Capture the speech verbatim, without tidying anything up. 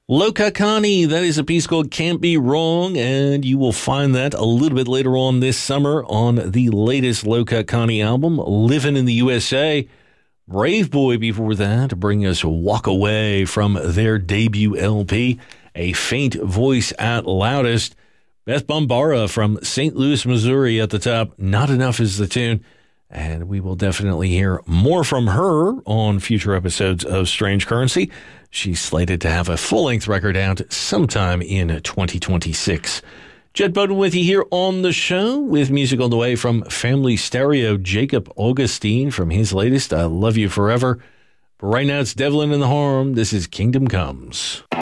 Loka Kani, that is a piece called Can't Be Wrong, and you will find that a little bit later on this summer on the latest Loka Kani album, Living in the U S A. Brave Boy before that to bring us Walk Away from their debut L P, A Faint Voice at Loudest. Beth Bombara from Saint Louis, Missouri at the top. Not Enough is the tune. And we will definitely hear more from her on future episodes of Strange Currency. She's slated to have a full-length record out sometime in twenty twenty-six. Jed Bowden with you here on the show with music on the way from Family Stereo, Jacob Augustine from his latest, I Love You Forever. But right now it's Devlin and the Harm. This is Kingdom Comes.